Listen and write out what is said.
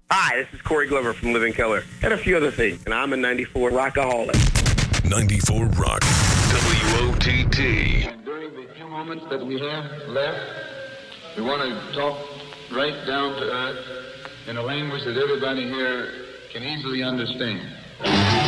Hi, this is Corey Glover from Living Color. And a few other things. And I'm a 94 rockaholic. 94 Rock. WOTT. And during the few moments that we have left, we want to talk right down to earth in a language that everybody here can easily understand.